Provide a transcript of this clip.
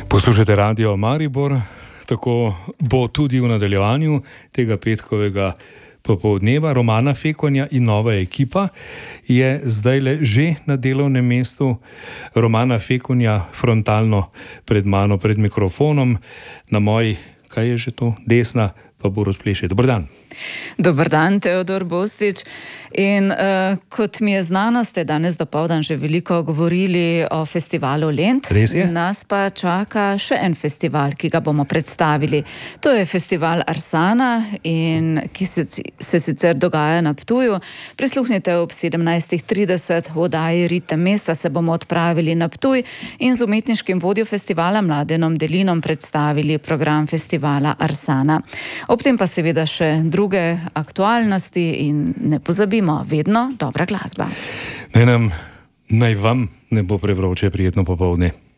Poslušajte Radio Maribor, tako bo tudi v nadaljevanju tega petkovega popoldneva. Romana Fekonja in nova ekipa je zdajle že na delovnem mestu. Romana Fekonja frontalno pred mano, pred mikrofonom, na moji, kaj je že to, desna, pa Borut Pleše. Dober dan. Dober dan, Teodor Bostič. In kot mi je znano, ste danes dopoldan že veliko govorili o festivalu Lent. Res je. Nas pa čaka še en festival, ki ga bomo predstavili. To je festival Arsana, in ki se sicer dogaja na Ptuju. Prisluhnite ob 17:30 v oddaji Ritem mesta, se bomo odpravili na Ptuj in z umetniškim vodjo festivala Mladenom Delinom predstavili program festivala Arsana. Ob tem pa seveda še druge aktualnosti in ne pozabimo, vedno dobra glasba. Naj vam ne bo prevroče, prijetno popoldne.